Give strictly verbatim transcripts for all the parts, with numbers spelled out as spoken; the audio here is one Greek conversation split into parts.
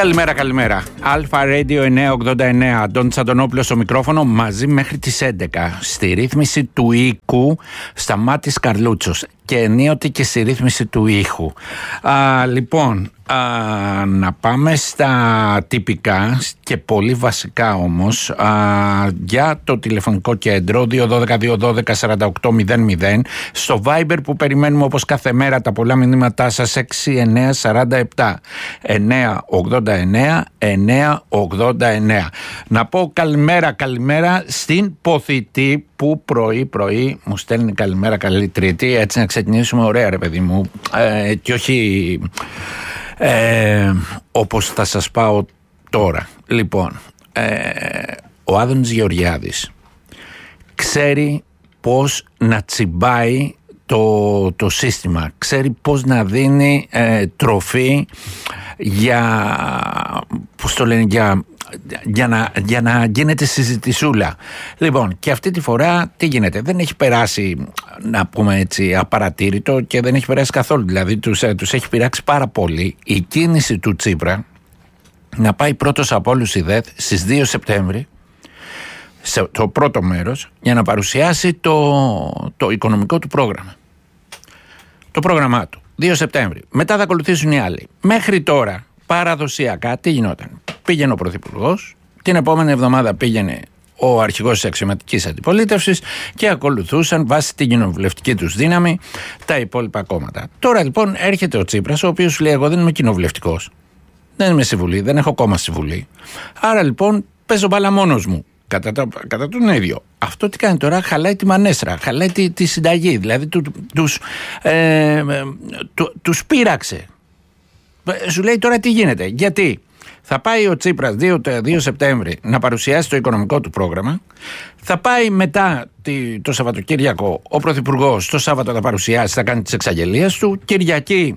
Καλημέρα, καλημέρα. Αλφα Radio εννιακόσια ογδόντα εννέα. Αντώνης Αντωνόπουλος στο μικρόφωνο, μαζί μέχρι τις έντεκα. Στη ρύθμιση του οίκου Σταμάτης Καρλούτσος και ενίοτε και στη ρύθμιση του ήχου. Α, λοιπόν, α, να πάμε στα τυπικά και πολύ βασικά όμως, α, για το τηλεφωνικό κέντρο δύο ένα δύο δύο ένα δύο τέσσερα οκτώ μηδέν μηδέν, στο Viber που περιμένουμε όπως κάθε μέρα τα πολλά μηνύματά σας έξι εννιά τέσσερα επτά εννιακόσια ογδόντα εννέα εννιακόσια ογδόντα εννέα. Να πω καλημέρα, καλημέρα στην Ποθητή που πρωί πρωί μου στέλνει καλημέρα, καλή Τρίτη, έτσι να ξεκινήσουμε ωραία ρε παιδί μου, ε, και όχι ε, όπως θα σας πάω τώρα. Λοιπόν, ε, ο Άδωνης Γεωργιάδης ξέρει πώς να τσιμπάει το, το σύστημα, ξέρει πώς να δίνει ε, τροφή για, πώς το λένε, για, για, να, για να γίνεται συζητησούλα. Λοιπόν, και αυτή τη φορά τι γίνεται? Δεν έχει περάσει, να πούμε έτσι, απαρατήρητο και δεν έχει περάσει καθόλου. Δηλαδή τους, τους έχει πειράξει πάρα πολύ η κίνηση του Τσίπρα να πάει πρώτος από όλους η ΔΕΘ στις δύο Σεπτέμβρη, σε το πρώτο μέρος, για να παρουσιάσει το, το οικονομικό του πρόγραμμα. Το πρόγραμμά του, δύο Σεπτέμβρη. Μετά θα ακολουθήσουν οι άλλοι. Μέχρι τώρα, παραδοσιακά, τι γινόταν? Πήγαινε ο Πρωθυπουργός, την επόμενη εβδομάδα πήγαινε ο αρχηγός της αξιωματικής αντιπολίτευσης και ακολουθούσαν βάσει την κοινοβουλευτική τους δύναμη τα υπόλοιπα κόμματα. Τώρα λοιπόν έρχεται ο Τσίπρας, ο οποίος λέει: εγώ δεν είμαι κοινοβουλευτικός, δεν είμαι στη Βουλή, δεν έχω κόμμα στη Βουλή. Άρα λοιπόν παίζω μπάλα μόνος μου. Κατά, το, κατά τον ίδιο. Αυτό τι κάνει τώρα? Χαλάει τη μανέστρα, χαλάει τη, τη συνταγή. Δηλαδή του, τους, ε, του, τους πείραξε. Σου λέει τώρα τι γίνεται? Γιατί θα πάει ο Τσίπρας δύο Σεπτέμβρη να παρουσιάσει το οικονομικό του πρόγραμμα. Θα πάει μετά το Σαββατοκύριακο ο Πρωθυπουργός, το Σάββατο θα παρουσιάσει, θα κάνει τις εξαγγελίες του. Κυριακή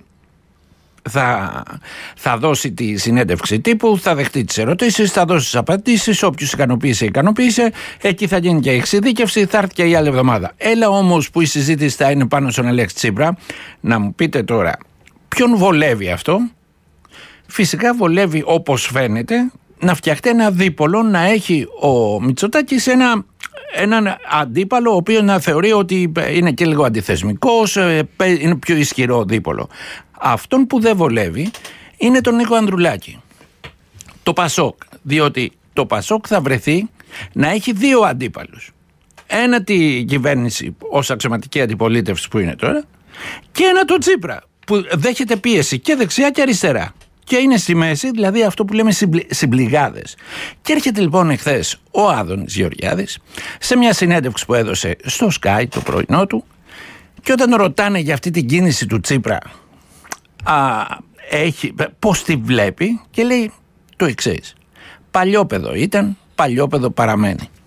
Θα, θα δώσει τη συνέντευξη τύπου, θα δεχτεί τις ερωτήσεις, θα δώσει τις απαντήσεις. Όποιους ικανοποίησε, ικανοποίησε. Εκεί θα γίνει και η εξειδίκευση, θα έρθει και η άλλη εβδομάδα. Έλα όμως που η συζήτηση θα είναι πάνω στον Αλέξη Τσίπρα. Να μου πείτε τώρα, ποιον βολεύει αυτό? Φυσικά βολεύει, όπως φαίνεται, να φτιαχτεί ένα δίπολο, να έχει ο Μητσοτάκης ένα, έναν αντίπαλο, ο οποίος να θεωρεί ότι είναι και λίγο αντιθεσμικός, είναι πιο ισχυρό δίπολο. Αυτόν που δεν βολεύει είναι τον Νίκο Ανδρουλάκη, το Πασόκ, διότι το Πασόκ θα βρεθεί να έχει δύο αντίπαλους. Ένα τη κυβέρνηση ως αξιωματική αντιπολίτευση που είναι τώρα, και ένα το Τσίπρα που δέχεται πίεση και δεξιά και αριστερά και είναι στη μέση, δηλαδή αυτό που λέμε συμπληγάδες. Και έρχεται λοιπόν εχθές ο Άδωνης Γεωργιάδης σε μια συνέντευξη που έδωσε στο Sky το πρωινό του, και όταν ρωτάνε για αυτή την κίνηση του Τσίπρα, Α, έχει, πώς τη βλέπει, και λέει το εξής: παλιόπαιδο ήταν, παλιόπαιδο παραμένει.